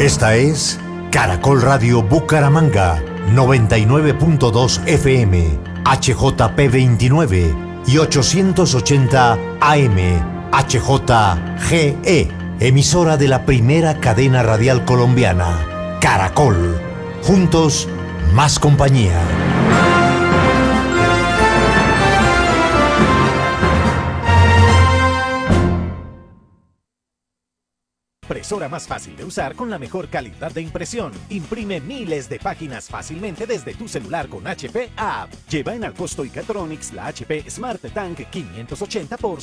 Esta es Caracol Radio Bucaramanga, 99.2 FM, HJP 29 y 880 AM, HJGE, emisora de la primera cadena radial colombiana, Caracol. Juntos, más compañía. Impresora más fácil de usar con la mejor calidad de impresión. Imprime miles de páginas fácilmente desde tu celular con HP App. Lleva en Alcosto y Catronics la HP Smart Tank 580 por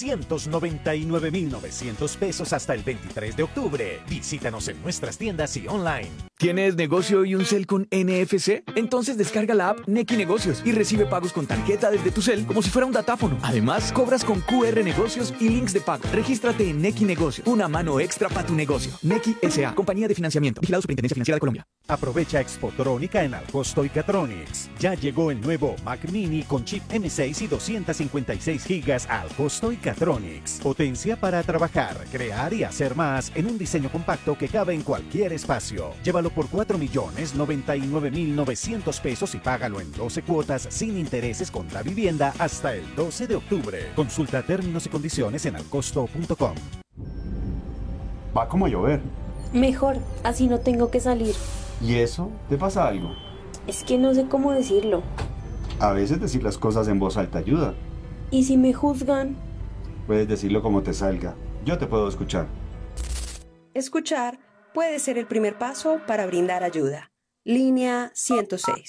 799.900 pesos hasta el 23 de octubre. Visítanos en nuestras tiendas y online. ¿Tienes negocio y un cel con NFC? Entonces descarga la app Nequi Negocios y recibe pagos con tarjeta desde tu cel como si fuera un datáfono. Además, cobras con QR Negocios y links de pago. Regístrate en Nequi Negocios. Una mano extra para tu negocio. Nequi S.A. Compañía de Financiamiento. Vigilado Superintendencia Financiera de Colombia. Aprovecha Expotrónica en Alcosto y Catronics. Ya llegó el nuevo Mac Mini con chip M6 y 256 GB a Alcosto y Catronics. Potencia para trabajar, crear y hacer más en un diseño compacto que cabe en cualquier espacio. Llévalo por 4.099.900 pesos y págalo en 12 cuotas sin intereses contra vivienda hasta el 12 de octubre. Consulta términos y condiciones en alcosto.com. Va como a llover. Mejor, así no tengo que salir. ¿Y eso? ¿Te pasa algo? Es que no sé cómo decirlo. A veces decir las cosas en voz alta ayuda. ¿Y si me juzgan? Puedes decirlo como te salga. Yo te puedo escuchar. Escuchar puede ser el primer paso para brindar ayuda. Línea 106.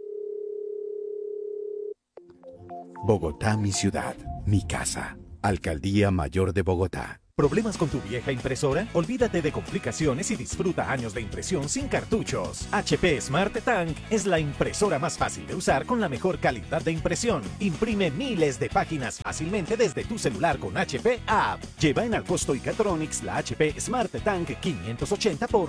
Bogotá, mi ciudad, mi casa. Alcaldía Mayor de Bogotá. ¿Problemas con tu vieja impresora? Olvídate de complicaciones y disfruta años de impresión sin cartuchos. HP Smart Tank es la impresora más fácil de usar con la mejor calidad de impresión. Imprime miles de páginas fácilmente desde tu celular con HP App. Lleva en Alcosto y Catronics la HP Smart Tank 580 por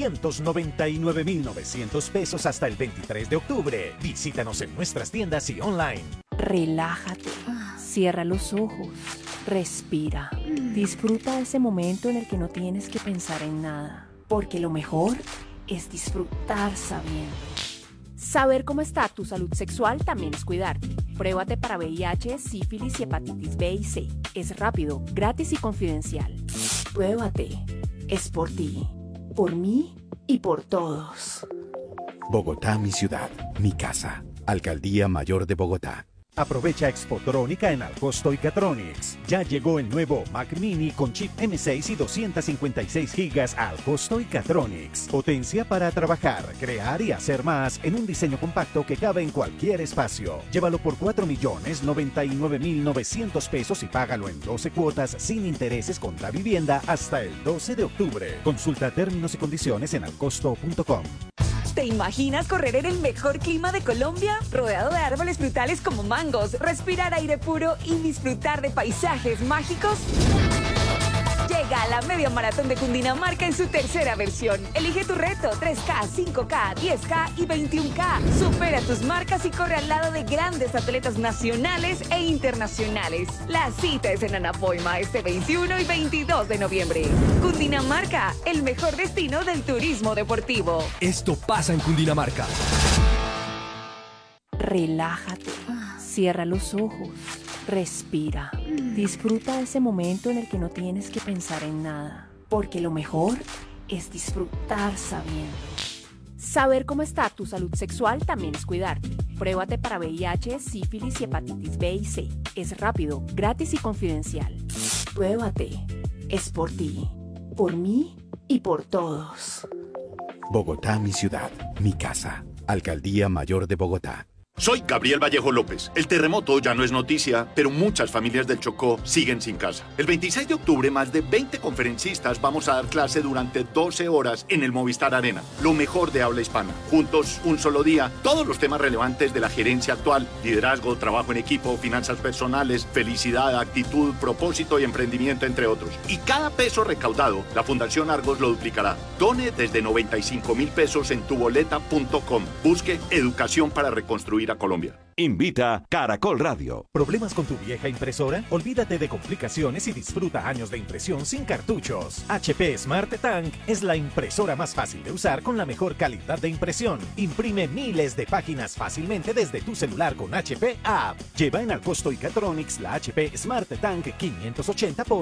799.900 pesos hasta el 23 de octubre. Visítanos en nuestras tiendas y online. Relájate, cierra los ojos, respira, disfruta ese momento en el que no tienes que pensar en nada, porque lo mejor es disfrutar sabiendo. Saber cómo está tu salud sexual también es cuidarte. Pruébate para VIH, sífilis y hepatitis B y C. Es rápido, gratis y confidencial. Pruébate. Es por ti, por mí y por todos. Bogotá, mi ciudad, mi casa. Alcaldía Mayor de Bogotá. Aprovecha Expotrónica en Alcosto y Catronics. Ya llegó el nuevo Mac Mini con chip M6 y 256 GB a Alcosto y Catronics. Potencia para trabajar, crear y hacer más en un diseño compacto que cabe en cualquier espacio. Llévalo por 4.099.900 pesos y págalo en 12 cuotas sin intereses contra vivienda hasta el 12 de octubre. Consulta términos y condiciones en alcosto.com. ¿Te imaginas correr en el mejor clima de Colombia? Rodeado de árboles frutales como mangos, respirar aire puro y disfrutar de paisajes mágicos. Llega a la Media Maratón de Cundinamarca en su tercera versión. Elige tu reto, 3K, 5K, 10K y 21K. Supera tus marcas y corre al lado de grandes atletas nacionales e internacionales. La cita es en Anapoima este 21 y 22 de noviembre. Cundinamarca, el mejor destino del turismo deportivo. Esto pasa en Cundinamarca. Relájate, cierra los ojos, respira, disfruta ese momento en el que no tienes que pensar en nada, porque lo mejor es disfrutar sabiendo. Saber cómo está tu salud sexual también es cuidarte. Pruébate para VIH, sífilis y hepatitis B y C. Es rápido, gratis y confidencial. Pruébate. Es por ti, por mí y por todos. Bogotá, mi ciudad, mi casa. Alcaldía Mayor de Bogotá. Soy Gabriel Vallejo López. El terremoto ya no es noticia, pero muchas familias del Chocó siguen sin casa. El 26 de octubre, más de 20 conferencistas vamos a dar clase durante 12 horas en el Movistar Arena. Lo mejor de habla hispana. Juntos, un solo día, todos los temas relevantes de la gerencia actual: liderazgo, trabajo en equipo, finanzas personales, felicidad, actitud, propósito y emprendimiento, entre otros. Y cada peso recaudado, la Fundación Argos lo duplicará. Done desde 95.000 pesos en tuboleta.com. Busque Educación para Reconstruir ir a Colombia. Invita Caracol Radio. ¿Problemas con tu vieja impresora? Olvídate de complicaciones y disfruta años de impresión sin cartuchos. HP Smart Tank es la impresora más fácil de usar con la mejor calidad de impresión. Imprime miles de páginas fácilmente desde tu celular con HP App. Lleva en Alcosto y Catronics la HP Smart Tank 580 por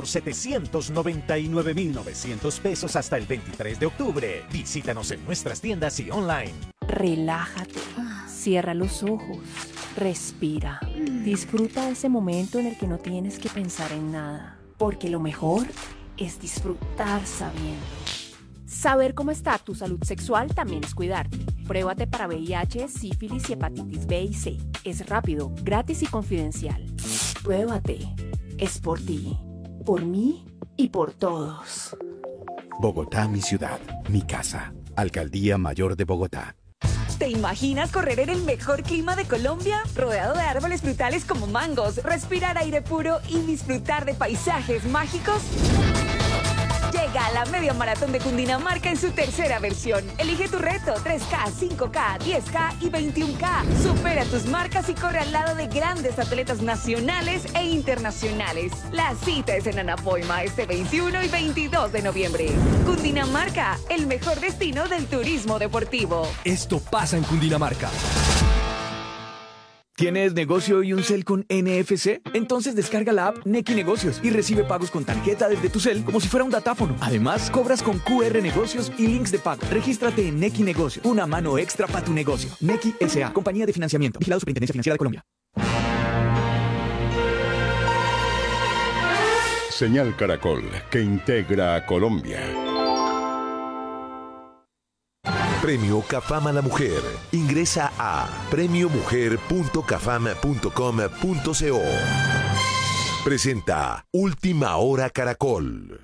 799.900 pesos hasta el 23 de octubre. Visítanos en nuestras tiendas y online. Relájate, cierra los ojos, respira, disfruta de ese momento en el que no tienes que pensar en nada, porque lo mejor es disfrutar sabiendo. Saber cómo está tu salud sexual también es cuidarte. Pruébate para VIH, sífilis y hepatitis B y C. Es rápido, gratis y confidencial. Pruébate. Es por ti, por mí y por todos. Bogotá, mi ciudad, mi casa. Alcaldía Mayor de Bogotá. ¿Te imaginas correr en el mejor clima de Colombia? Rodeado de árboles frutales como mangos, respirar aire puro y disfrutar de paisajes mágicos. Llega a la Media Maratón de Cundinamarca en su tercera versión. Elige tu reto, 3K, 5K, 10K y 21K. Supera tus marcas y corre al lado de grandes atletas nacionales e internacionales. La cita es en Anapoima este 21 y 22 de noviembre. Cundinamarca, el mejor destino del turismo deportivo. Esto pasa en Cundinamarca. ¿Tienes negocio y un cel con NFC? Entonces descarga la app Nequi Negocios y recibe pagos con tarjeta desde tu cel como si fuera un datáfono. Además, cobras con QR Negocios y links de pago. Regístrate en Nequi Negocios. Una mano extra para tu negocio. Nequi S.A. Compañía de Financiamiento. Vigilado Superintendencia Financiera de Colombia. Señal Caracol, que integra a Colombia. Premio Cafam a la Mujer. Ingresa a premiomujer.cafam.com.co. Presenta Última Hora Caracol.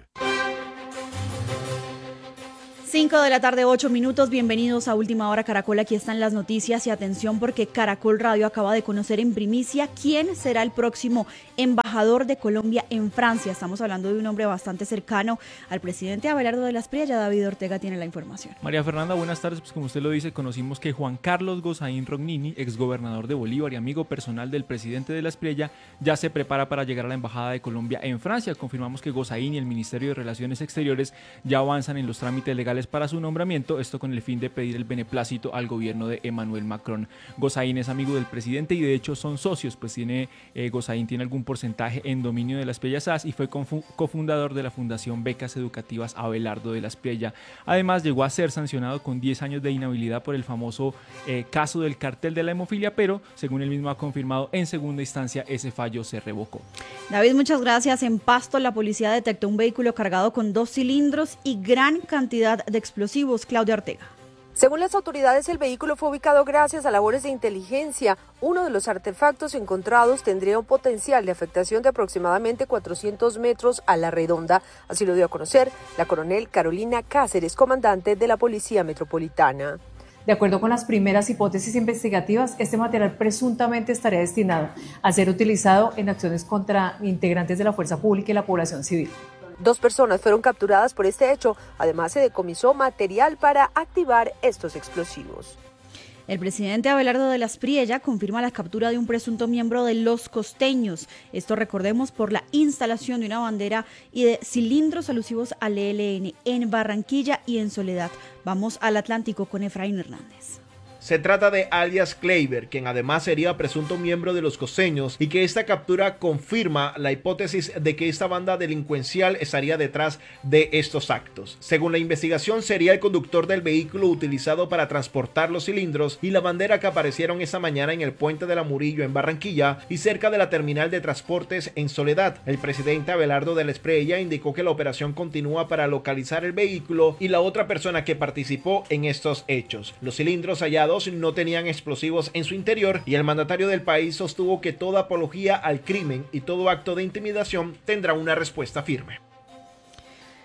5 de la tarde, 8 minutos. Bienvenidos a Última Hora Caracol. Aquí están las noticias y atención porque Caracol Radio acaba de conocer en primicia quién será el próximo embajador de Colombia en Francia. Estamos hablando de un hombre bastante cercano al presidente Abelardo de la Espriella. Ya David Ortega tiene la información. María Fernanda, buenas tardes. Pues como usted lo dice, conocimos que Juan Carlos Gozaín Rognini, exgobernador de Bolívar y amigo personal del presidente de la Espriella, ya se prepara para llegar a la embajada de Colombia en Francia. Confirmamos que Gozaín y el Ministerio de Relaciones Exteriores ya avanzan en los trámites legales para su nombramiento, esto con el fin de pedir el beneplácito al gobierno de Emmanuel Macron. Gozaín es amigo del presidente y de hecho son socios, pues Gozaín tiene algún porcentaje en dominio de la Espriella SAS y fue cofundador de la Fundación Becas Educativas Abelardo de la Espriella. Además llegó a ser sancionado con 10 años de inhabilidad por el famoso caso del cartel de la hemofilia, pero según él mismo ha confirmado, en segunda instancia ese fallo se revocó. David, muchas gracias. En Pasto, la policía detectó un vehículo cargado con 2 cilindros y gran cantidad de explosivos. Claudia Ortega. Según las autoridades, el vehículo fue ubicado gracias a labores de inteligencia. Uno de los artefactos encontrados tendría un potencial de afectación de aproximadamente 400 metros a la redonda. Así lo dio a conocer la coronel Carolina Cáceres, comandante de la Policía Metropolitana. De acuerdo con las primeras hipótesis investigativas, este material presuntamente estaría destinado a ser utilizado en acciones contra integrantes de la fuerza pública y la población civil. 2 personas fueron capturadas por este hecho. Además, se decomisó material para activar estos explosivos. El presidente Abelardo de la Espriella confirma la captura de un presunto miembro de Los Costeños. Esto, recordemos, por la instalación de una bandera y de cilindros alusivos al ELN en Barranquilla y en Soledad. Vamos al Atlántico con Efraín Hernández. Se trata de alias Kleiber, quien además sería presunto miembro de Los Costeños, y que esta captura confirma la hipótesis de que esta banda delincuencial estaría detrás de estos actos. Según la investigación, sería el conductor del vehículo utilizado para transportar los cilindros y la bandera que aparecieron esta mañana en el puente de la Murillo en Barranquilla y cerca de la terminal de transportes en Soledad. El presidente Abelardo de la Espriella indicó que la operación continúa para localizar el vehículo y la otra persona que participó en estos hechos. Los cilindros hallados no tenían explosivos en su interior y el mandatario del país sostuvo que toda apología al crimen y todo acto de intimidación tendrá una respuesta firme.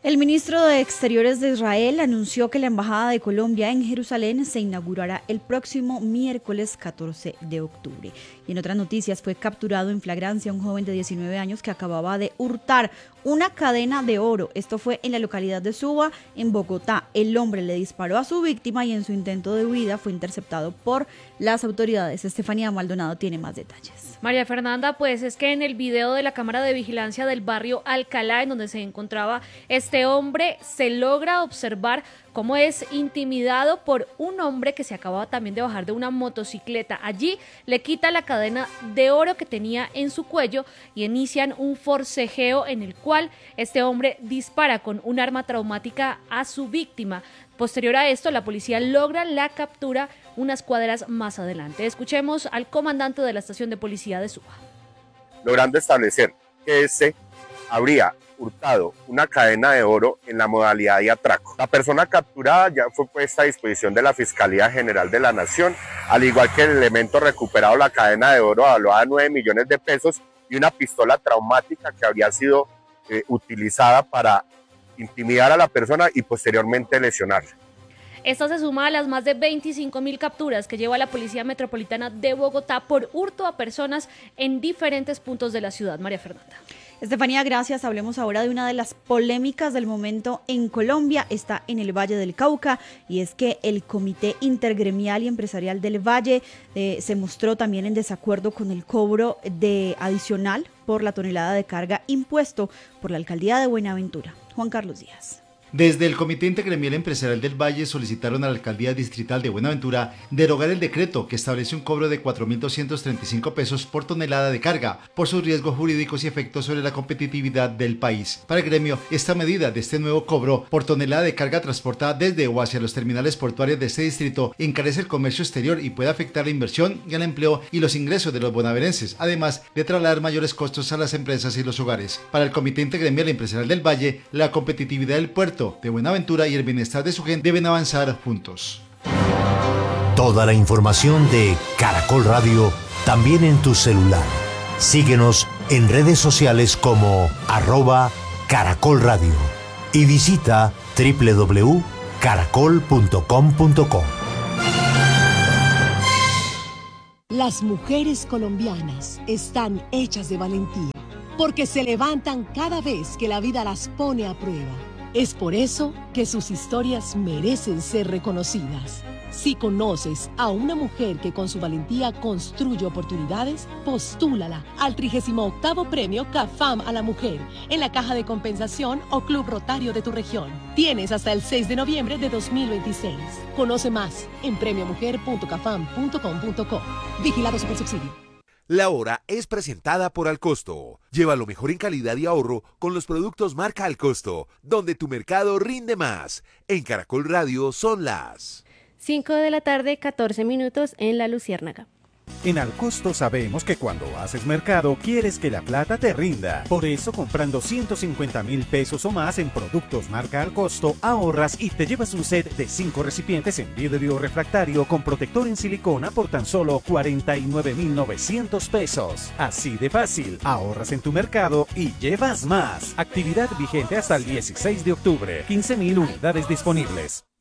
El ministro de Exteriores de Israel anunció que la Embajada de Colombia en Jerusalén se inaugurará el próximo miércoles 14 de octubre. Y en otras noticias, fue capturado en flagrancia un joven de 19 años que acababa de hurtar una cadena de oro. Esto fue en la localidad de Suba, en Bogotá. El hombre le disparó a su víctima y en su intento de huida fue interceptado por las autoridades. Estefanía Maldonado tiene más detalles. María Fernanda, pues es que en el video de la cámara de vigilancia del barrio Alcalá, en donde se encontraba este hombre, se logra observar cómo es intimidado por un hombre que se acababa también de bajar de una motocicleta. Allí le quita la cadena de oro que tenía en su cuello y inician un forcejeo en el cual este hombre dispara con un arma traumática a su víctima. Posterior a esto, la policía logra la captura unas cuadras más adelante. Escuchemos al comandante de la estación de policía de Suba. Logrando establecer que habría hurtado una cadena de oro en la modalidad de atraco. La persona capturada ya fue puesta a disposición de la Fiscalía General de la Nación, al igual que el elemento recuperado, la cadena de oro valuada a 9 millones de pesos y una pistola traumática que habría sido utilizada para intimidar a la persona y posteriormente lesionarla. Esta se suma a las más de 25.000 capturas que lleva la Policía Metropolitana de Bogotá por hurto a personas en diferentes puntos de la ciudad. María Fernanda. Estefanía, gracias. Hablemos ahora de una de las polémicas del momento en Colombia. Está en el Valle del Cauca y es que el Comité Intergremial y Empresarial del Valle se mostró también en desacuerdo con el cobro de adicional por la tonelada de carga impuesto por la Alcaldía de Buenaventura. Juan Carlos Díaz. Desde el Comité Intergremial Empresarial del Valle solicitaron a la Alcaldía Distrital de Buenaventura derogar el decreto que establece un cobro de 4.235 pesos por tonelada de carga por sus riesgos jurídicos y efectos sobre la competitividad del país. Para el gremio, esta medida de este nuevo cobro por tonelada de carga transportada desde o hacia los terminales portuarios de este distrito encarece el comercio exterior y puede afectar la inversión y el empleo y los ingresos de los bonaerenses, además de trasladar mayores costos a las empresas y los hogares. Para el Comité Intergremial Empresarial del Valle, la competitividad del puerto de Buenaventura y el bienestar de su gente deben avanzar juntos. Toda la información de Caracol Radio también en tu celular. Síguenos en redes sociales como @Caracol Radio y visita www.caracol.com.co. Las mujeres colombianas están hechas de valentía porque se levantan cada vez que la vida las pone a prueba. Es por eso que sus historias merecen ser reconocidas. Si conoces a una mujer que con su valentía construye oportunidades, postúlala al 38º Premio CAFAM a la Mujer en la Caja de Compensación o Club Rotario de tu región. Tienes hasta el 6 de noviembre de 2026. Conoce más en premiomujer.cafam.com.co. Vigilado Supersubsidio. La hora es presentada por Alcosto. Lleva lo mejor en calidad y ahorro con los productos marca Alcosto, donde tu mercado rinde más. En Caracol Radio son las 5 de la tarde, 14 minutos en La Luciérnaga. En Alcosto sabemos que cuando haces mercado quieres que la plata te rinda. Por eso, comprando 150.000 pesos o más en productos marca Alcosto, ahorras y te llevas un set de 5 recipientes en vidrio refractario con protector en silicona por tan solo 49.900 pesos. Así de fácil, ahorras en tu mercado y llevas más. Actividad vigente hasta el 16 de octubre. 15.000 unidades disponibles.